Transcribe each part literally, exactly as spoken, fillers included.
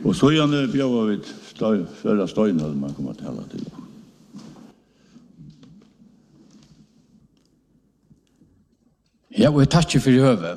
Og så gjerne bjør vi større støyner man kommer til å til. Ja, og jeg takker for høve.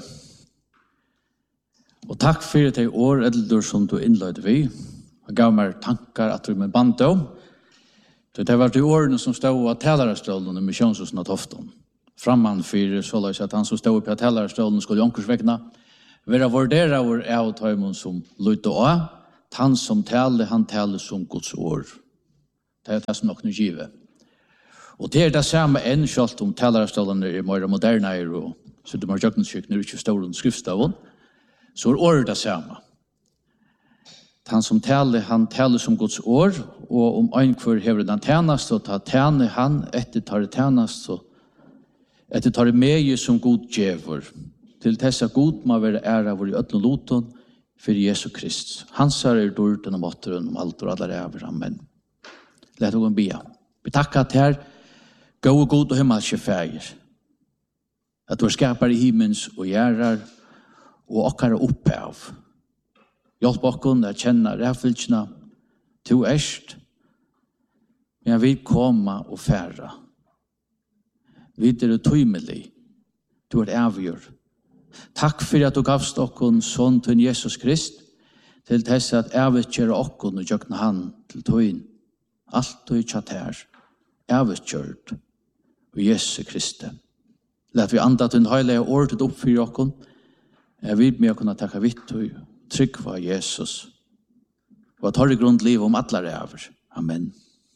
Og takk for de år eldre som du innløyde vi. Og gav meg tankar at du med band om. Det var de årene som stod av talerstålen i misjonshusen av Tofton. Framman for så løs at han som stod på talerstålen skulle jonkersvekna. Vera vurdera vår av tøymon som løyde av. Han som taler, han taler som Guds år. Det er det som nok nu givet. Og det er det samme enn selv om talerstålen er mer moderne og så det var jøkkenskjøkken er ikke stor skriftstaven. Så er året det samme. Han som taler, han taler som Guds år, og om en kvar hever den tjenest, og ta tjene han etter tar det tjenest, og etter tar det med som god djever, til dessa god må være ære vår i øtlen loton, for Jesu Krist. Hans er dårten og måtteren om alt og alle ræver. Amen. Lett å gå en bia. Vi takker at her, gå og god og himmelske feir. At du er skapar i himmens og gjerrar, og okkar er oppe av. Hjelp okkon at kjenne rævfylkene to erst, men jeg vil komme og fære. Vi er tøymelig. Du er avgjør. Takk for at du gavst okkon sånn til Jesus Krist, til tess at avgjør okkon og gjøkne han til tøyn. Alt og ikke her. Avgjørt. Og Jesus Krist. Lät vi anda til en heilige ordet opp for okkon. Jeg vil med å kunne takke vitt og trygg for Jesus. Og at har det grunn liv om alle ræver. Amen.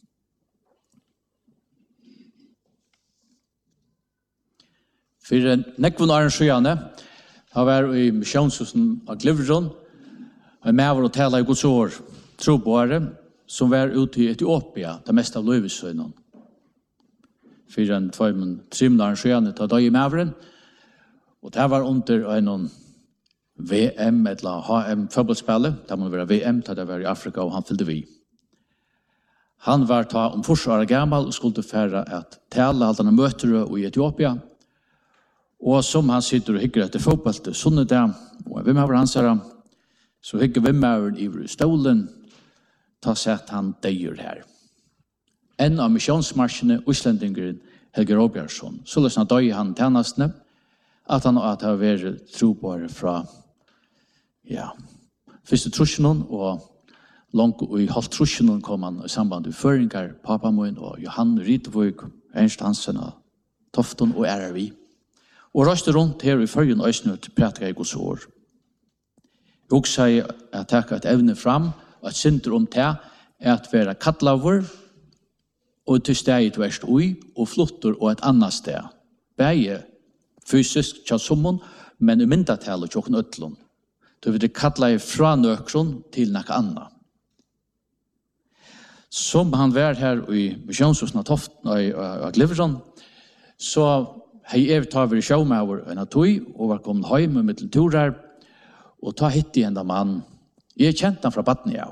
For nekvun Arne Sjøjane, har vært i misjonshusen av Glivron, og med var å tale i Guds år, trobare, som var ute i Etiopia, det meste av Løyvesøynen. For en tvøymen trimmen Arne Sjøjane tar dag i maveren, og det var under en V M eller H M fotbollspillet, det må være V M, det var i Afrika, og han fyllde vi. Han var ta om forsvaret gammal og skulle fære at tale alt han møter i Etiopia, og som han sitter og hikker etter fotball til sånne der, og hvem har han sier, så hikker hvem er i stolen, ta sett han deier her. En av misjonsmarsjene, Øslendingeren Helge Råbjørsson, så løsner døy han tjenestene, at han at har vært trobare fra ja, første trusjonen, og langt i halvt trusjonen kom han i samband med føringer, Papamoen og Johan Rydvøk, Ernst Hansen og Tofton og R R V. Og røste rundt her i førgen øyne til prætika i Guds år. Jeg også sier at jeg tar et evne fram, og at synder om det er at være kattlaver, og til stedet verst ui, og flutter og et annet sted. Begge fysisk tjalsummen, men i myndatel og tjokken øtlån. Så vi det kattler fra nøkron til noe annet. Som han var her i misjonshusen av Toften og Glivron, så hei jeg tar vi sjå med over en av tog, og var kommet hjem med til turer, og ta hitt i enda mann. Jeg kjente han fra Batnia.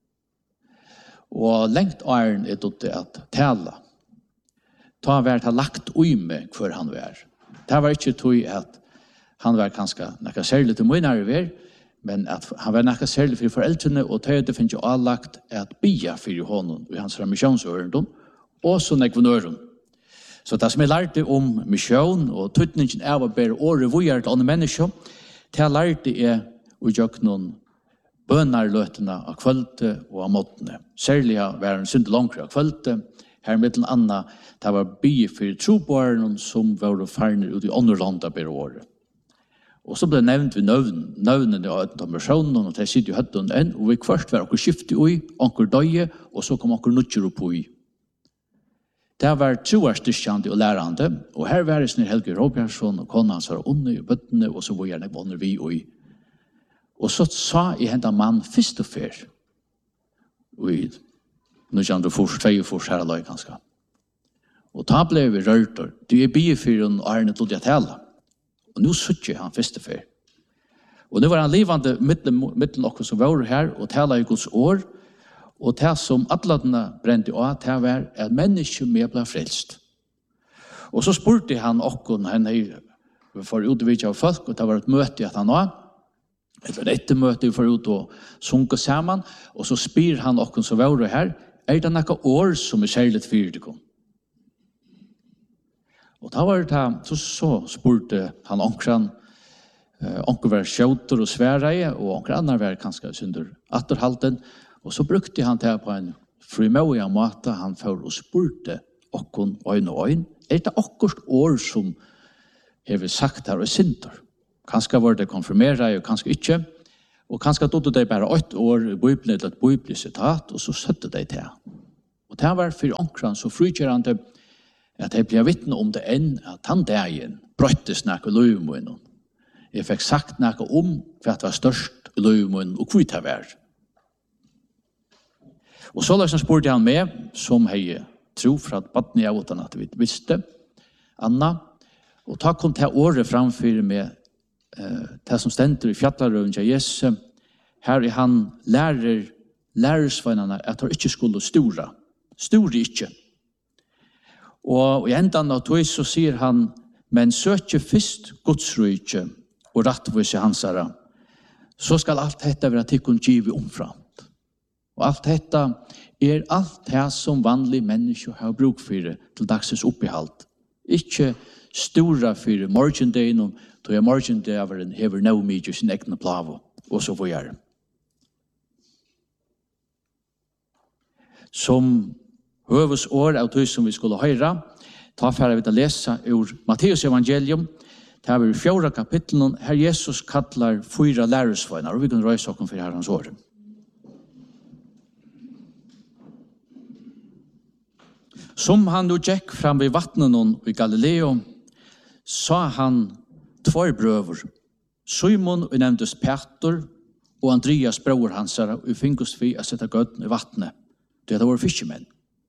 Og lengt æren er det at tale. Ta vært ha lagt ui med hver han var. Det var ikke tog at han var ganske nekka særlig til mye nære ver, men at han var nekka særlig for foreldrene, og det finnes jo allagt at bia for honom i hans misjonsøren, og så nekva nøren. Så det som jeg lærte om misjon og tøtningen av å bære året vujer til andre mennesker, det jeg lærte er å gjøre noen bønarløtene av kvølte og av måttene. Særlig var en synd langere av kvølte. Her med til Anna, det var bygget for trobåren som var ferner ut i andre land av bære året. Og så ble nevnt vi nøvn, nøvnene av en personen, og det sitter jo høtten enn, og vi først var akkur skiftet ui, akkur døye, og så kom akkur nødger opp ui. Det var troarstyrkjande og lærande, og her var det snir Helge Råbjørsson og kona hans var unne i bøttene, og så var gjerne bonner vi og i. Og så sa jeg henda mann fyrst og fyr, og i nu kjent du fors, tvei fors her alai kanskje. Og da ble vi rørter, du er biefyren og Arne til å tale, og nu suttje han fyrst og fyr. Og det var han livande mittel okkur som var her, og tala i Guds år, og det som atladene brente av, det var at mennesker med ble frelst. Og så spurte han okken, han for utvidet av folk, og det var et møte at han var, eller ett möte för ut och sunka samman och så spyr han och så var det här är det några år som är särskilt fyrtikom. Och då var det här, så, så spurte han onkran eh, onker var skjouter och svära och onker annar var kanske synder atterhalten och så brukte han det på en frimoiga måte han för och spurte okkon øyn og øyn er det akkurat år som har sagt her og synder. Kanskje var det konfirmeret og kanskje ikke. Og kanskje tog det bare ett år i Bibelen til et bibelig citat, og så søtte de til. Og det var for onkran så frukjørende at jeg ble vittne om det enn at han dagen brøtte snakke løymunnen. Jeg fikk sagt noe om hva det var størst i løymunnen og hva det var. Og så liksom spurte han med, som jeg tror for at baden jeg utan at vi visste, Anna, og ta kom til året framfyr med eh, det som stender i fjallarøven til Jesus. Her er han lærer, lærersveinene at han ikke skulle stora. Stor ikke. Og i endan av tog så sier han, men søker først godsrykje og rattvise hansara, så skal alt dette være tikkun givet omframt. Og alt dette er alt det som vanlige mennesker har bruk for til dagsens oppehalt. Ikke stora for morgendagen, då er morgendagen hever nå mye sin egne plavo, og så får jeg. Som høves år av tog som vi skulle høre, ta for å lese ur Matteus evangelium, det er i fjorda kapitlen, her Jesus kallar fyra lærersvøyner, og vi kan røyse oss for herrens år. Som han nu gikk fram vid vattnen i Galileo, sa han två bröder, Simon og nevntes Peter, og Andreas bror hans, og finnes vi å sette gøtten i vattnet. Det var fiskemenn.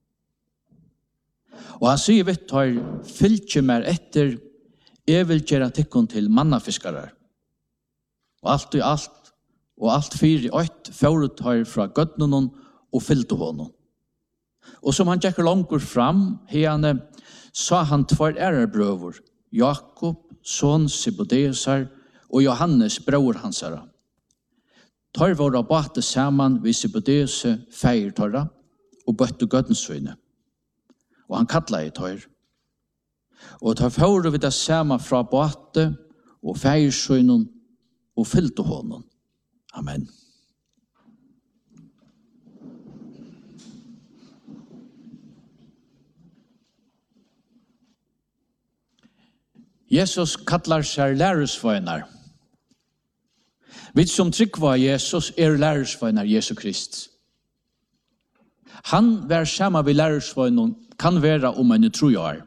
Og han sier, vet du, fylke mer etter, jeg vil gjøre tikkun til mannafiskare. Og alt i alt, og alt fyr i ått, føret har fra gøtten og fyllte honom. Og som han gikk langt fram, henne, sa han tvær ærebrøver, Jakob, son Sibodeusar, og Johannes, bror hansara. Tar var å bate sammen ved Sibodeuse feirtorra, og bøtte gøttensvøyne. Og han kallet i tar. Og tar fører vi det samme fra bate, og feirsvøyne, og fyllte honom. Amen. Jesus kallar seg lærersvøyner. Vi som tryggva Jesus er lærersvøyner Jesu Krist. Han var sammen ved lærersvøyner kan være om en trojar.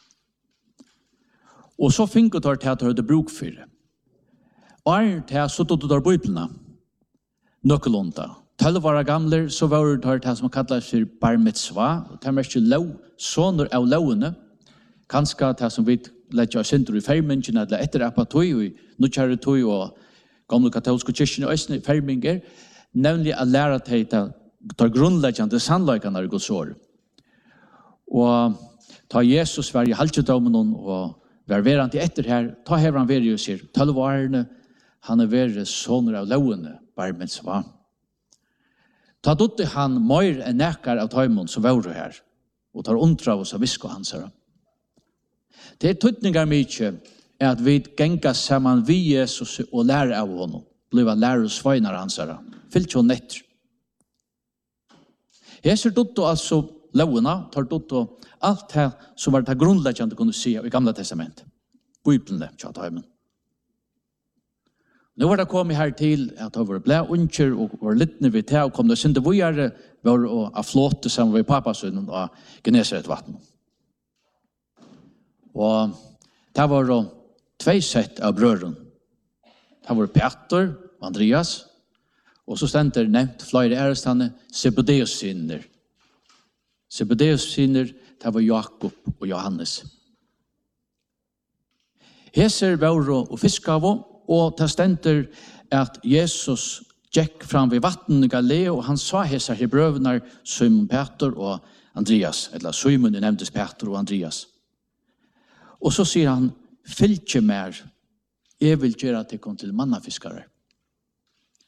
Og så finner du til at du hadde bruk for det. Og er til at du tar bøyplene. Nøkkelånda. Tølv var gamle, så var det til at som kallar seg bar mitzvah. Det er mest lov, sånner av lovene. Kanskje til som vi lägger oss inte i färmingen eller efter apatoj och nu kör toj och gamla katolska kyrkan och östern färminger nämligen att lära dig att ta grundläggande sannolikan när det går så. Och ta Jesus var i halvtjedomen och var verant i efter här ta här han ver ju sig tolv årene han är ver soner av lovene bara med sva. Ta dotte han mer än näkar av tajmon så var det här och tar undra oss av visko hans här. Det er tøytningar mykje er at vi gengar saman vi Jesus og lærer av honom. Bliva lærer og svøynar hans herra. Fyllt jo netter. Jeg ser dotto altså lovena, tar dotto alt det som var det grunnleggjande kunne si i Gamla testamentet. Bibelen, tja tøymen. Nå var det kommet her til at det var blei unger og var littne vi til og kom det synde vujare var å flåte sammen ved papasunnen og Genesaret vatten. Og det var då två sett av brødren. Det var Peter og Andreas. Og så stender nevnt flere ærestane Zebedeus syner. Zebedeus syner, det var Jakob og Johannes. Heser var og fiskavo, og det stender at Jesus gikk fram ved vatten i Galileo, og han sa heser i brøvene Simon Peter og Andreas, eller Simon nevntes Peter og Andreas. Og så sier han, fylke mer, jeg vil gjøre til kom til mannafiskare.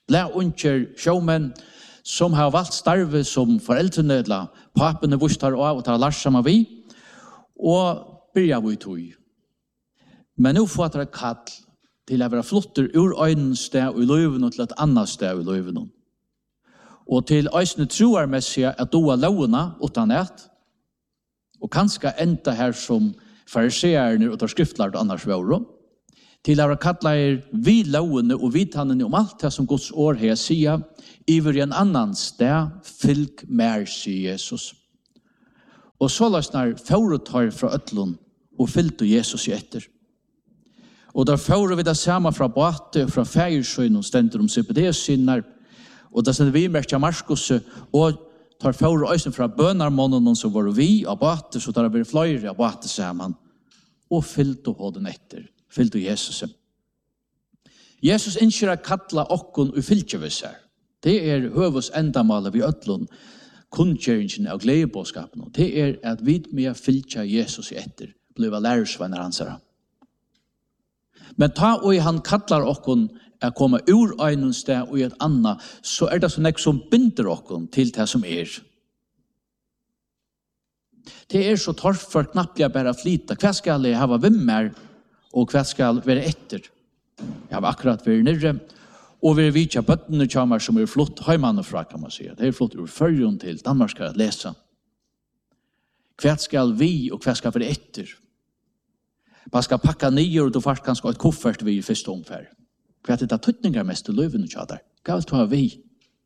Blä unger sjåmenn som har valgt starve som foreldrene eller papene vustar av og tar larsama vi, og byrja vi tog. Men nå får det kall til å være flotter ur øynens sted i løyven til et annet sted i løyven. Og til øysene troarmessige at doa lovene utan et, og kanskje enda her som fariseerne og tar skriftlart annars våre, til å være kallar vi lovene og vidtannene om alt det som Guds år her sier, iver i en annan sted, fylk mer, sier Jesus. Og så løsner foretar fra øtlån og fylte Jesus i etter. Og der fører vi det samme fra Bate og fra Feiersøyen og stender om Zebedeus sinner, og der stender vi merker Marskos og tar fører øyne fra bønarmånen som var vi av Bate, så tar vi flere av Bate sammen, og fylte håden etter, fylte Jesus. Jesus innskjer å kattla okkon og fylte vi seg. Det er høvus endamålet vi øtlån, kunngjøringen av gledebåskapen, og det er at vi med fylte Jesus i etter, bliva lærersvenner hans her. Men ta og han kallar okkon å komme ur øynens sted og i et annet, så er det så nek som binder okkon til det som er. Det er så torrt for knapplega bare flyta. Hva skal jeg hava vimmer, og hva skal være etter? Jeg har akkurat vært nere, og vi er vidtja bøttene kjammer som er flott heimanifra, kan man si. Det er flott ur førjon til Danmark skal lese. Hva skal vi, og hva skal være etter? Man skal pakka nio, og du får kanskje et koffert vi i første omfær. Hva er det tøtninger mest til løyven og tjadar? Hva vil du ha vi?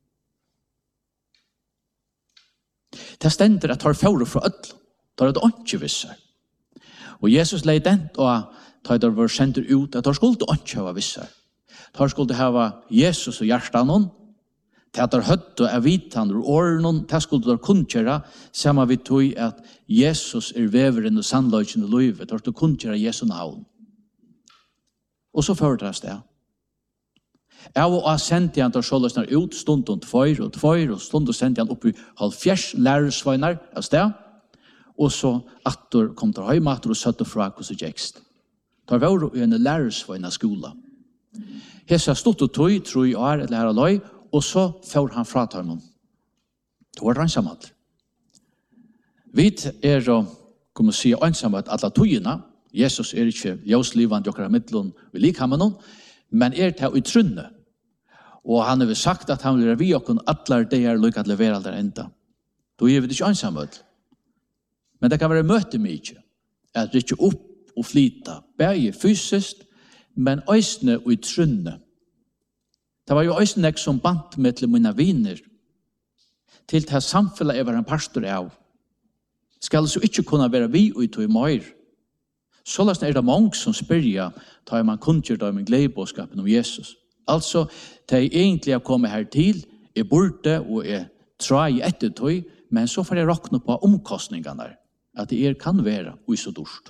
Det stender at tar fjore fra ødel. Tar det ikke visser. Og Jesus leid den, og tar det var sendt ut, at tar skulle ikke ha visser. Tar skulle ha Jesus og hjertan, til at tar høtt og er vitan og åren, til skulle tar kunnkjera, sammen vi tog at Jesus er veveren og sannløyken og løyve, tar du kunnkjera Jesu navn. Og så fører det. Jeg var sendt han til Sjåløsner ut, stund og tvøyr og tvøyr, og stund og sendt han opp i halvfjers lærersvøyner av sted, og så atter kom til høymater og søtte fra hos og gjekst. Det var jo en lærersvøyner skola. Hesa stod og tog, tror jeg er et lærer løy, og så får han fra til noen. Det var ensamhet. Vi er, kommer å si, ensamhet alle togene. Jesus er ikke jøslivan, jokkere middelån, vi liker med noen, men er til å trunne. Og han har sagt at han vil vi og atler det er lykke til å levere der enda. Da er vi ikke ensamhet. Men det kan være møte mye. At rykke opp og flyta. Begge fysisk, men øysene og i trunne. Det var jo øysene som bant med til mine viner. Til det samfunnet jeg var en pastor av. Skal så ikke kunne være vi og i tog mer. Så er det mange som spør, tar man kunngjør dem med gledebåskapen om Jesus. Altså, det er egentlig å komme her til, er borte og er tra i ettertøy, men så får jeg råkne på omkostningene, at det er kan være og så dårst.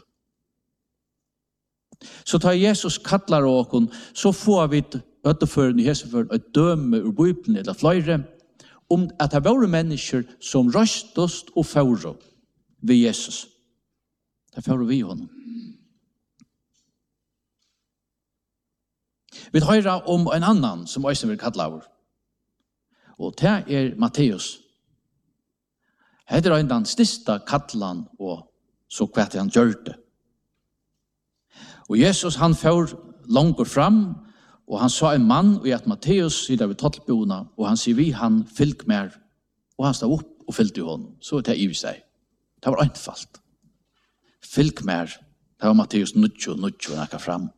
Så tar Jesus kattler åken, så får vi øtterførende i Heseføren et døme ur Bibelen eller flere, om at det var mennesker som røstest og fører ved Jesus. Det fører vi honom. Vi hører om en annan som også vil kalle av. Og det er Matteus. Hette er den største kattelen og så hva han gjør det. Og Jesus han får langt fram og han sa en mann og at Matteus sitter ved tottelboene og han sier vi han fylk mer og han stod opp og fyllte i hånden. Så det er i seg. Det var einfalt. Fylk mer. Det var Matteus nutjo, nutjo, nakka fram.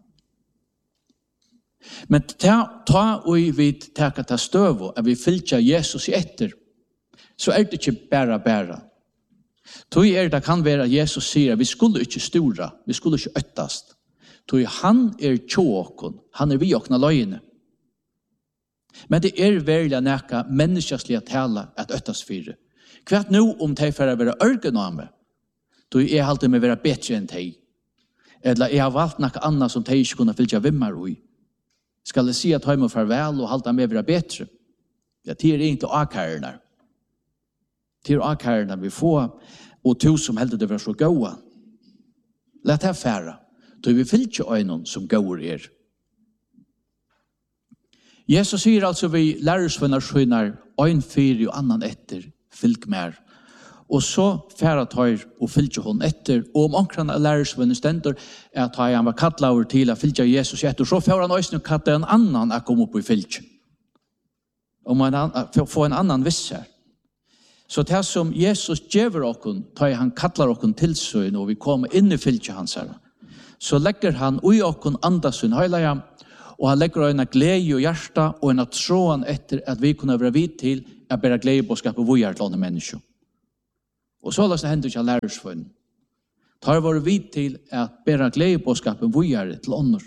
Men ta, ta og vi taker ta støv og at vi fylkja Jesus i etter, så er det ikke bare bare. Tog er det kan være at Jesus sier at vi skulle ikke stora, vi skulle ikke øttast. Tog han er tjåkon, han er vi åkna løgene. Men det er veldig nækka menneskeslige tala at øttast fire. Kvart nå om de for å være ørgename, tog er alltid med å være bedre enn de. Eller jeg har valgt noe annet som de ikke kunne fylkja vimmer i. Skal jeg si at jeg må farvel og halte med å være bedre? Ja, det er egentlig akkærene. Det er akkærene vi får, og to som heldur det var så gode. Lett her fære. Da vi fyller ikke øynene som går er. Jesus sier altså vi lærersvenner skjønner, ein fyr og annan etter, fylg mer. Og så færa tar og fylgja hon etter, og om omkran av lærersvenner stender, at han var kattlaver til å fylgja Jesus etter, så færa han også kattla en annan å komme opp i fylgja. Om man få en annan viss her. Så det som Jesus gjever okkon, tar han kattlar okkon til søgn, og vi kommer inn i fylgja hans her. Så legger han ui okkon andasyn høylaja, og han legger en glede og hjärta, og en tråan etter at vi kunne være vidt til at bæra glede på skapet vujar til andre mennesker. Og så løsne hendur ikke lærersfunn. Tar vår vidt til at bæra glede på skapet vujar til andre.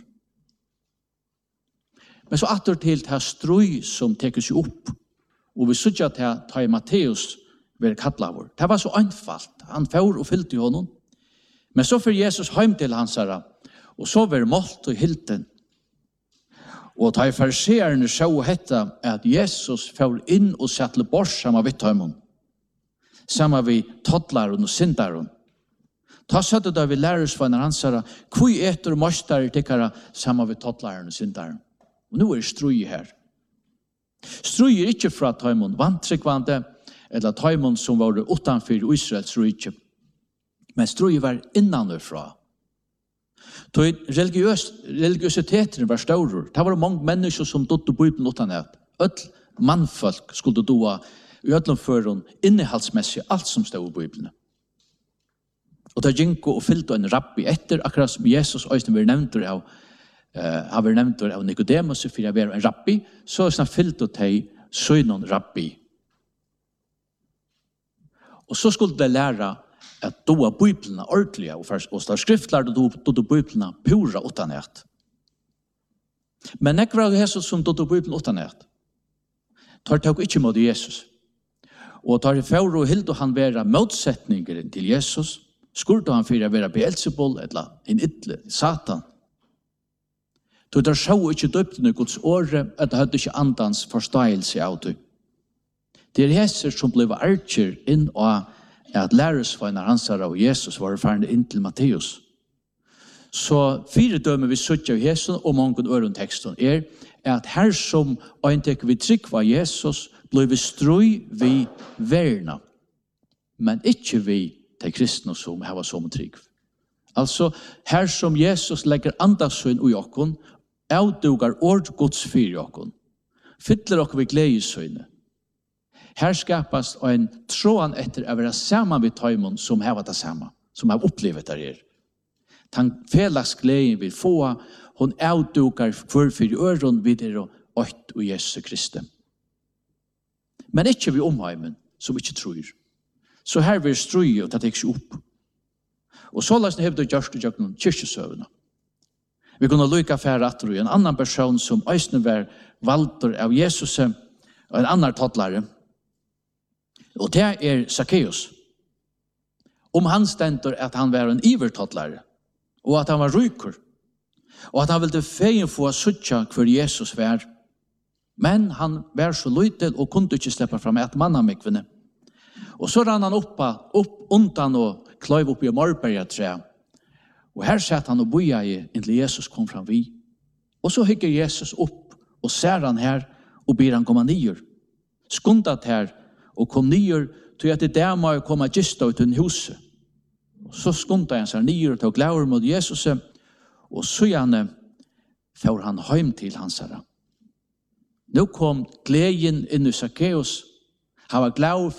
Men så atter til det strøy som teker seg opp, og vi sykja til ta i Matteus ved kattlavur. Det var så einfalt. Han får og fyllte i honom. Men så får Jesus heim til hans herra, og så var målt og hilten. Og ta i fariseerne så hetta at Jesus får inn og settle bors sammen vidt heimon. Sammen vi todlaren og syndaren. Ta søtte da vi lærersvannar hans herra, hvor etter mostar tikkara sammen vi todlaren og syndaren. Og nå er strøy her. Strøy er ikke fra taimon vantrykkvande, eller taimon som var utanfor Israels rike. Men strøy var innanfra. Religiøs, religiøsiteten var større. Det var mange mennesker som dødde Bibelen utanat. Ødel mannfolk skulle doa i ødlenføren innehaldsmessig alt som stod i Bibelen. Og det gikk og fylte en rabbi etter, akkurat som Jesus også var nevnt av Uh, har vært nevnt av Nicodemus for å være en rabbi, så er det fyllt å ta sønnen rabbi. Og så skulle de lære at doa Bibelene ordentlig, og, og stå skriftlærde og doa Bibelene pura utanhet. Men ikke var det Jesus som doa Bibelen utanhet. Tar tok ikke mot Jesus. Og tar i fjord og hilde han være motsetninger til Jesus, skurte han for å være Beelzebul, eller en ytle, Satan. Så det så ikke døpte noe Guds åre, at det hadde ikke andans forståelse av det. Det er Jesus som ble archer inn og at læresvagnar hans av Jesus var ferdig inn til Matteus. Så fire dømer vi søtter av Jesus og mange øren teksten er at her som øyntekker vi trygg var Jesus, ble vi strøy vi verna, men ikke vi til kristne som har som trygg. Altså, her som Jesus legger andasøyn i okken, avdugar ord Guds fyr i okken, fyller okken vi gledesøyne. Her skapas en tråan etter å være sammen med taimon som har det samme, som har opplevet det her. Den felles gleden vi får, hun avdugar hver fyr i øren vid er og ått og Jesus Kristi. Men ikke vi omheimen, som ikke tror. Så her vil strøye og det tar ikke opp. Og så løsne hevde gjørst og gjør noen kyrkjesøvene. Vi kunne lykke affære at en annan person som øsne var valgter av Jesus og en annan tottlare. Og det er Zacchaeus. Om han stender at han var en ivertottlare, og at han var ryker, og at han ville feien få suttja hver Jesus var. Men han var så lytel og kunne ikke slippe fram et mannamikvene. Og så rann han oppa, opp undan og kløyv opp i Morberga-tre. Og her satt han og boja i inntil Jesus kom fram vi. Og så hygger Jesus opp og ser han her og ber han komme nyer. Skundat her og kom nyer til at det der må komme gista ut i huset. Og så skundat han seg nyer og tog glaur mot Jesus og så gjerne får han heim til hans herre. Nå kom gleden inn i Zacchaeus. Han var glad